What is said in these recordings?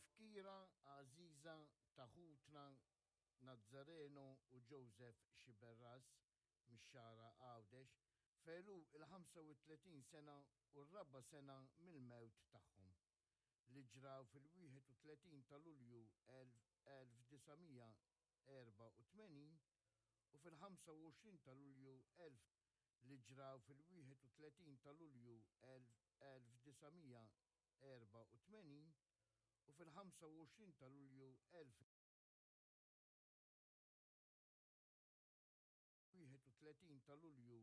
Tifkira għażiża ta' ħutna Nazzareno u Joseph Xiberras mix-xara Għawdex felu il-35 sena u r-raba sena mill-mewt tagħhom li ġraw fil-31 ta' Lulju 1984 u fil-25 ta' Lulju li ġraw fil-31 ta' Lulju 1984 u fil-25 ta' Lulju 31 ta' Lulju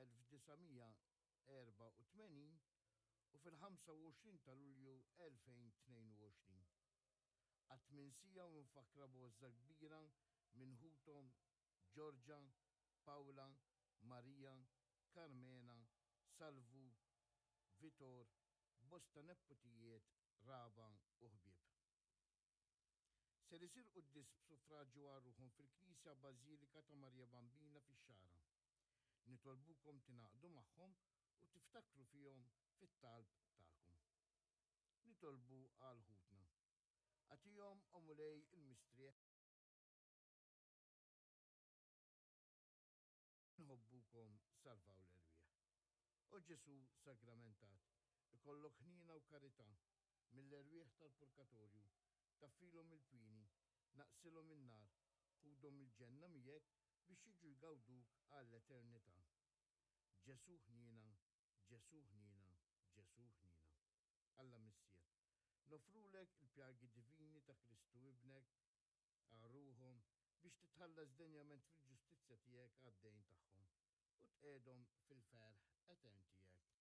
1984 u fil-25 ta' Lulju 2022. Għat-minsija u nfakra bozza kbira minħutom Giorgia, Paula, Marija, Carmena, Salvu, Vitor, bosta neppotijiet, raba u ħbieb. Ser isir qudies b'suffraġġju għarruħhom fil-Knisja Bażilika ta' Marja Bambina fix-Xara. Nitolbukom tingħaqdu magħhom u tiftakru fihom fit-talb tagħkom. Nitolbu għal ħutna. Għatihom omulej il-mistrieħ. Nħobbukom salvaw l-erwieħ. O Ġesu sagramentat, ikollok ħnina u karità mill-erwieħ tal-purgatorju, taffilhom il-pini, naqsilhom in-nar, ħudhom il-ġenna miegħek biex jiġu jgawduk għall-eternità. Ġesu ħnina, Ġesu ħnina, Ġesu ħnina. Alla Missier, nofrulek il-pjagi divini ta' Kristu ibnek għarruhom biex titħallas denjament fil-ġustizzja tiegħek għad-dejn tagħhom u tqedhom fil-ferħ etern tiegħek.